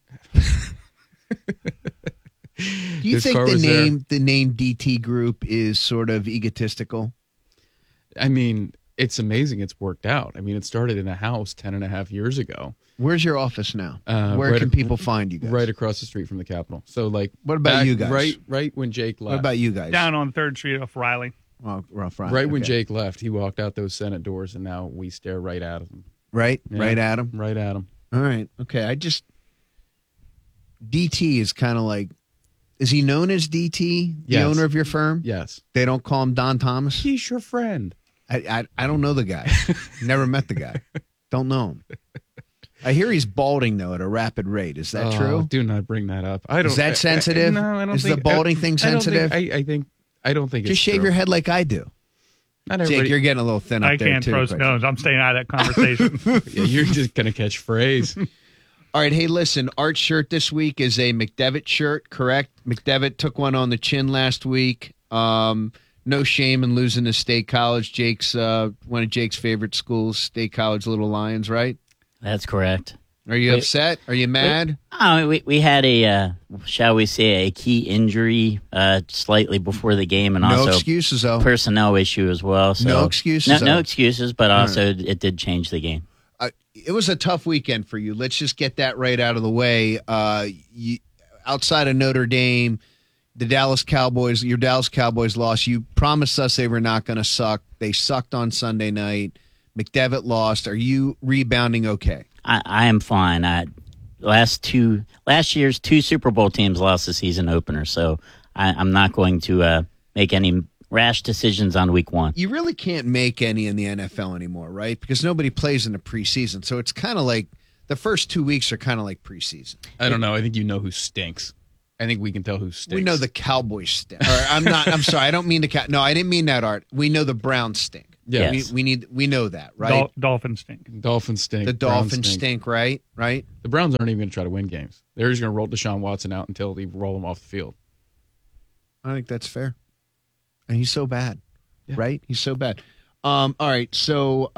Do you think the name DT Group is sort of egotistical? I mean, it's amazing it's worked out. I mean, it started in a house 10.5 years ago. Where's your office now? Where can people find you guys? Right across the street from the Capitol. So, like, what about you guys? Right when Jake left. What about you guys? Down on 3rd Street off Riley. Oh, off Riley. Right when Jake left, he walked out those Senate doors, and now we stare right at him. Right? Yeah, right at him? Right at him. All right. Okay. DT is kind of like, is he known as DT, the owner of your firm? Yes. They don't call him Don Thomas? He's your friend. I don't know the guy. Never met the guy. Don't know him. I hear he's balding, though, at a rapid rate. Is that true? Do not bring that up. Is that sensitive? No, I don't Is think. the balding thing sensitive? I don't think it's Just shave true. your head like I do. Not Jake, everybody. you're getting a little thin up I there, can't too. throw stones. I'm staying out of that conversation. Yeah, you're just going to catch phrase. All right, hey, listen, Art's shirt this week is a McDevitt shirt, correct? McDevitt took one on the chin last week. No shame in losing to State College. One of Jake's favorite schools, State College Little Lions, right? That's correct. Are you upset? Are you mad? We had a, shall we say, a key injury slightly before the game, and No also excuses, though. personnel issue as well. So No excuses, No though. excuses, but also it did change the game. it was a tough weekend for you. Let's just get that right out of the way. Outside of Notre Dame, your Dallas Cowboys lost. You promised us they were not going to suck. They sucked on Sunday night. McDevitt lost. Are you rebounding okay? I am fine. Last year's 2 Super Bowl teams lost the season opener, so I'm not going to make any rash decisions on week 1. You really can't make any in the NFL anymore, right? Because nobody plays in the preseason. So it's kind of like the first 2 weeks are kind of like preseason. I don't know. I think you know who stinks. I think we can tell who stinks. We know the Cowboys stink. I'm sorry. I don't mean No, I didn't mean that, Art. We know the Browns stink. Yeah. Yes. We know that, right? Dolphins stink. Dolphins stink. The Dolphins stink, right? Right? The Browns aren't even going to try to win games. They're just going to roll Deshaun Watson out until they roll him off the field. I think that's fair. And he's so bad, right? He's so bad. All right, so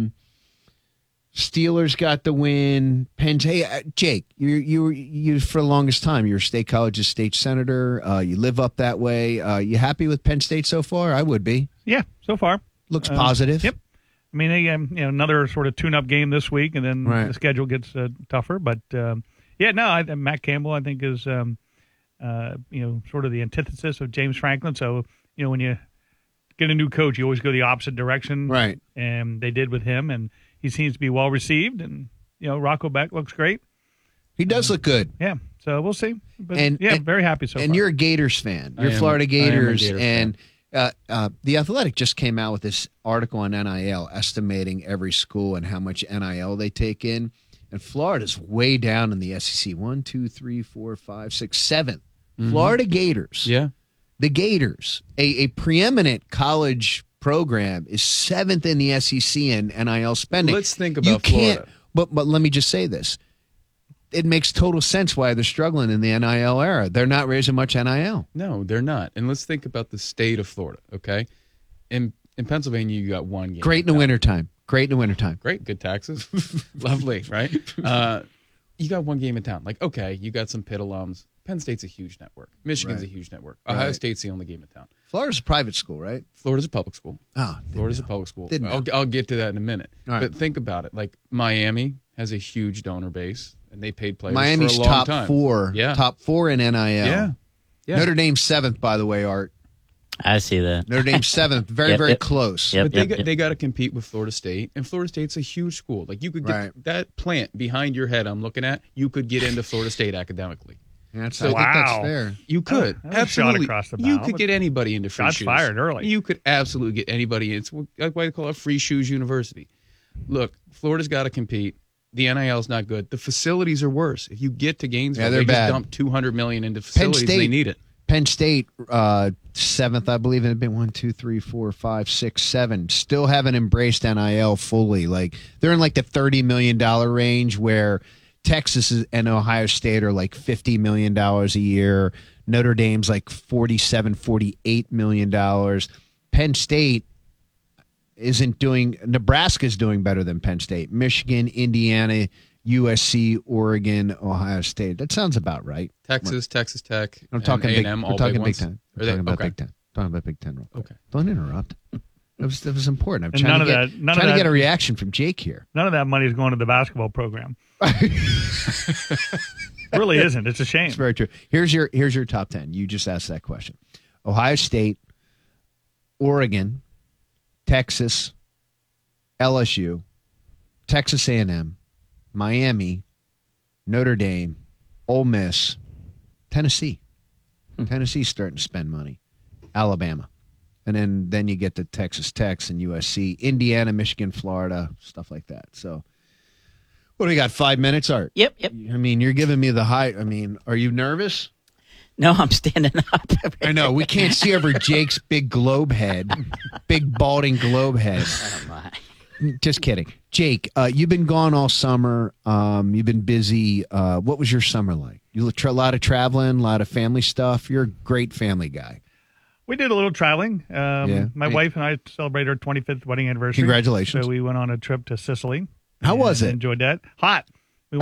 Steelers got the win. Hey, Jake, you for the longest time, you were State College's state senator. You live up that way. You happy with Penn State so far? I would be. Yeah, so far. Looks positive. Yep. I mean, they, another sort of tune-up game this week, and then the schedule gets tougher. But, Matt Campbell, I think, is, sort of the antithesis of James Franklin. So, when you get a new coach, you always go the opposite direction. Right. And they did with him, and he seems to be well-received. And, Rocco Beck looks great. He does look good. Yeah. So we'll see. But, and very happy so far. And you're a Gators fan. You're Florida Gators. And The Athletic just came out with this article on NIL estimating every school and how much NIL they take in. And Florida's way down in the SEC. 1, 2, 3, 4, 5, 6, 7th. Mm-hmm. Florida Gators. Yeah. The Gators, a preeminent college program, is 7th in the SEC in NIL spending. Let's think about Florida. But let me just say this. It makes total sense why they're struggling in the NIL era. They're not raising much NIL. No, they're not. And let's think about the state of Florida, okay? In Pennsylvania, you got one game. Great in the wintertime. Great, good taxes. Lovely, right? You got one game in town. Like, okay, you got some Pitt alums. Penn State's a huge network. Michigan's a huge network. Ohio State's the only game in town. Florida's a private school, right? Florida's a public school. Florida's a public school. I'll get to that in a minute. But think about it. Like, Miami has a huge donor base, and they paid players Miami's for a long time. Top four in NIL. Yeah. Notre Dame's 7th, by the way, Art. I see that. Notre Dame's 7th. Very close. But they got to compete with Florida State, and Florida State's a huge school. Like, you could get that plant behind your head I'm looking at, you could get into Florida State academically. I think that's fair. You could. Absolutely. Shot across the bow. You could get anybody into free shoes. Shots fired early. You could absolutely get anybody. It's like why they call it Free Shoes University. Look, Florida's got to compete. The NIL's not good. The facilities are worse. If you get to Gainesville, they just dump $200 million into facilities. They need it. Penn State, 7th, I believe. It'd been 1, 2, 3, 4, 5, 6, 7. Still haven't embraced NIL fully. Like, they're in like the $30 million range, where Texas and Ohio State are like $50 million a year. Notre Dame's like $47, $48 million. Penn State isn't doing. Nebraska's doing better than Penn State. Michigan, Indiana, USC, Oregon, Ohio State. That sounds about right. Texas Tech. I'm talking A&M, We're talking Big Ten. We're talking about Big Ten. Talking about Big Ten. Real quick. Okay. Don't interrupt. That was important. I'm And trying none to of that- get a reaction from Jake here. None of that money is going to the basketball program. Really isn't. It's a shame. It's very true. Here's your top 10. You just asked that question. Ohio State, Oregon, Texas, LSU, Texas A&M, Miami, Notre Dame, Ole Miss, Tennessee. Tennessee's starting to spend money. Alabama. And then you get to Texas Tech and USC, Indiana, Michigan, Florida, stuff like that. So what do we got, 5 minutes, Art? Yep. I mean, you're giving me the high. I mean, are you nervous? No, I'm standing up. I know. We can't see over Jake's big globe head, big balding globe head. Oh, my. Just kidding. Jake, you've been gone all summer. You've been busy. What was your summer like? You a lot of traveling, a lot of family stuff. You're a great family guy. We did a little traveling. My wife and I celebrated our 25th wedding anniversary. Congratulations. So we went on a trip to Sicily. How was it? Enjoyed that. Hot. We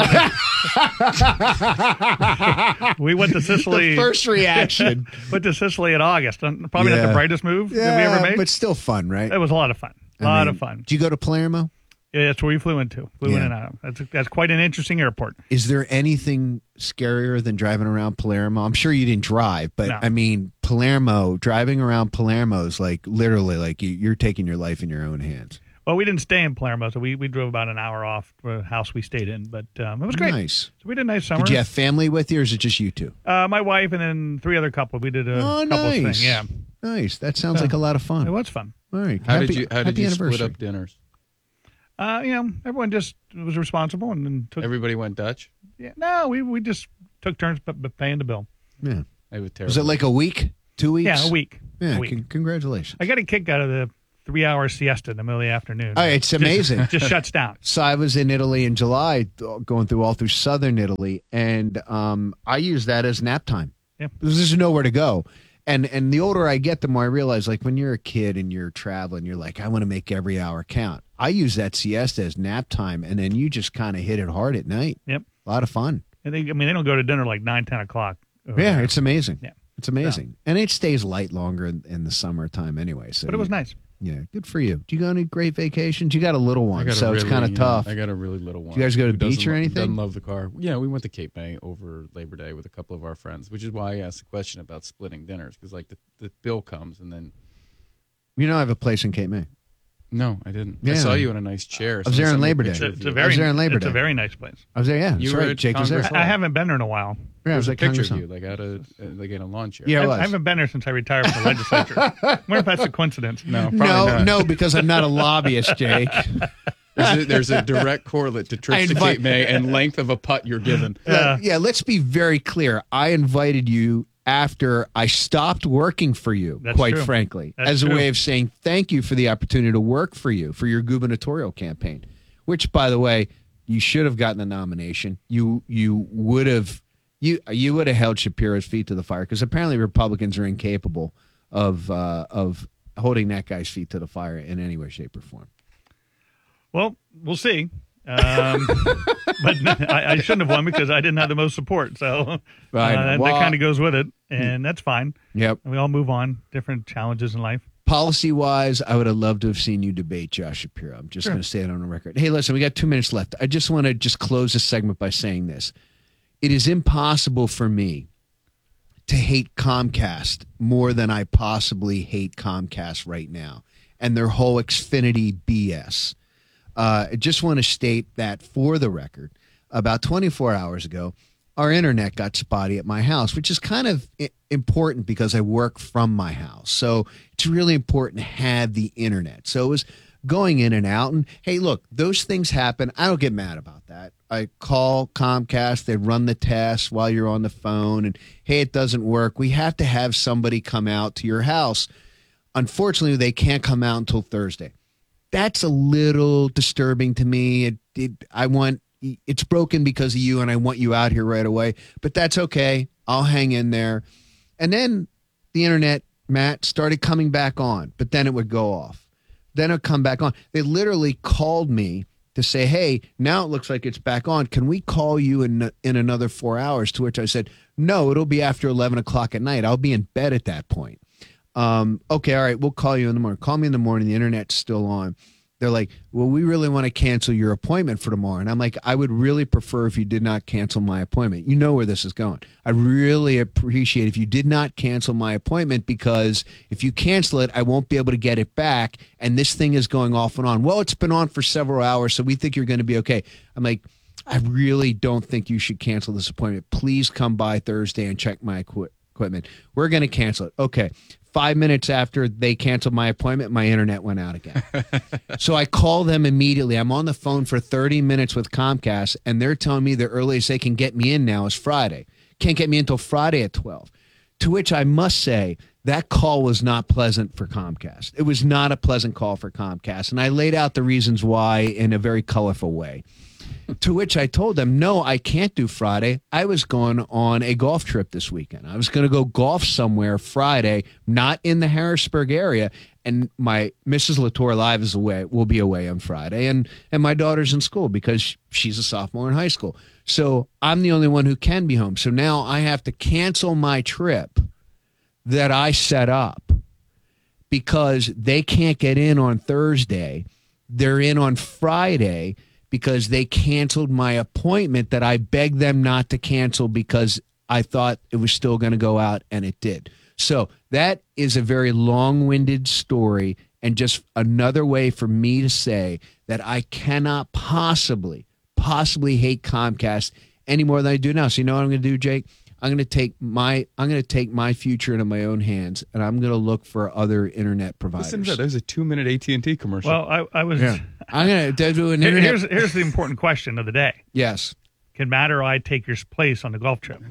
went to Sicily. The first reaction. Went to Sicily in August. Probably not the brightest move that we ever made. But still fun, right? It was a lot of fun. A lot of fun. Did you go to Palermo? Yeah, that's where we flew into. Flew in and out. That's quite an interesting airport. Is there anything scarier than driving around Palermo? I'm sure you didn't drive, but No. I mean, driving around Palermo is like literally like you're taking your life in your own hands. Well, we didn't stay in Palermo, so we drove about an hour off the house we stayed in, but it was great. Nice. So we did a nice summer. Did you have family with you, or is it just you two? My wife and then 3 other couples. We did a couples nice. thing. Yeah, nice. That sounds like a lot of fun. It was fun. All right. How did you anniversary. split up dinners? Everyone just was responsible and then took. Everybody went Dutch? Yeah, no, we just took turns paying the bill. Yeah. Was it like a week? 2 weeks? Yeah, a week. Yeah. A week. Congratulations. I got a kick out of the 3-hour siesta in the middle of the afternoon. Oh, it's amazing. Just shuts down. So I was in Italy in July, going all through southern Italy, and I use that as nap time. Yeah. Because there's nowhere to go. And the older I get, the more I realize, like when you're a kid and you're traveling, you're like, I want to make every hour count. I use that siesta as nap time, and then you just kind of hit it hard at night. Yep. A lot of fun. And they don't go to dinner like 9, 10 o'clock. Yeah, it's amazing. Yeah. It's amazing. And it stays light longer in the summertime anyway. So But it was nice. Yeah, good for you. Do you go on any great vacations? You got a little one, so it's kind of tough. I got a really little one. Do you guys go to the Who beach or anything? Doesn't love the car. Yeah, we went to Cape May over Labor Day with a couple of our friends, which is why I asked the question about splitting dinners, because like the bill comes and then. You know I have a place in Cape May. No, I didn't. Yeah. I saw you in a nice chair. I was there on Labor Day. It's a I was there on Labor It's Day. a very nice place. I was there, yeah. You That's were right. at Jake was there. Congress I haven't been there in a while. Yeah, I was There's a at picture Congress of Hall. you, like in a lawn chair. Yeah, it was. I haven't been there since I retired from the legislature. I wonder if that's a coincidence. No, probably not. No, because I'm not a lobbyist, Jake. There's a direct correlate to trips to Cape May and length of a putt you're given. Yeah, let's be very clear. I invited you after I stopped working for you, That's quite true. frankly, That's as a true. way of saying thank you for the opportunity to work for you for your gubernatorial campaign, which, by the way, you should have gotten the nomination. You would have held Shapiro's feet to the fire, because apparently Republicans are incapable of holding that guy's feet to the fire in any way, shape, or form. Well, we'll see. But I shouldn't have won because I didn't have the most support. So that kind of goes with it, and that's fine. Yep. And we all move on. Different challenges in life. Policy-wise, I would have loved to have seen you debate Josh Shapiro. I'm just going to say it on the record. Hey, listen, we got 2 minutes left. I just want to close this segment by saying this. It is impossible for me to hate Comcast more than I possibly hate Comcast right now and their whole Xfinity BS. I just want to state that for the record, about 24 hours ago, our internet got spotty at my house, which is kind of important because I work from my house. So it's really important to have the internet. So it was going in and out. And hey, look, those things happen. I don't get mad about that. I call Comcast. They run the tests while you're on the phone. And hey, it doesn't work. We have to have somebody come out to your house. Unfortunately, they can't come out until Thursday. That's a little disturbing to me. It's broken because of you, and I want you out here right away. But that's okay. I'll hang in there. And then the internet, Matt, started coming back on, but then it would go off. Then it would come back on. They literally called me to say, hey, now it looks like it's back on. Can we call you in another 4 hours? To which I said, no, it'll be after 11 o'clock at night. I'll be in bed at that point. Okay, all right, we'll call you in the morning. Call me in the morning. The internet's still on. They're like, well, we really want to cancel your appointment for tomorrow. And I'm like, I would really prefer if you did not cancel my appointment. You know where this is going. I really appreciate if you did not cancel my appointment, because if you cancel it, I won't be able to get it back. And this thing is going off and on. Well, it's been on for several hours, so we think you're going to be okay. I'm like, I really don't think you should cancel this appointment. Please come by Thursday and check my equipment. We're going to cancel it. Okay. 5 minutes after they canceled my appointment, my internet went out again. So I call them immediately. I'm on the phone for 30 minutes with Comcast, and they're telling me the earliest they can get me in now is Friday. Can't get me until Friday at 12. To which I must say, that call was not pleasant for Comcast. It was not a pleasant call for Comcast. And I laid out the reasons why in a very colorful way. To which I told them, no, I can't do Friday. I was going on a golf trip this weekend. I was going to go golf somewhere Friday, not in the Harrisburg area. And my Mrs. Latour Live will be away on Friday. And my daughter's in school because she's a sophomore in high school. So I'm the only one who can be home. So now I have to cancel my trip that I set up because they can't get in on Thursday. they're in on Friday because they canceled my appointment that I begged them not to cancel because I thought it was still going to go out, and it did. So that is a very long-winded story and just another way for me to say that I cannot possibly hate Comcast any more than I do now. So you know what I'm going to do, Jake? I'm going to take my future into my own hands, and I'm going to look for other internet providers. Listen to that. There's a 2-minute AT&T commercial. Well, I was. Yeah. I'm going to do an internet. Here's the important question of the day. Yes. Can Matt or I take your place on the golf trip?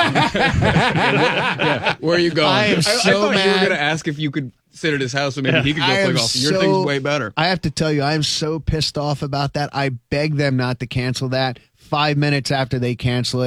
Yeah. Where are you going? I am so I thought mad. you were going to ask if you could sit at his house so maybe he could go play golf. Your thing's way better. I have to tell you, I am so pissed off about that. I beg them not to cancel that. 5 minutes after they cancel it,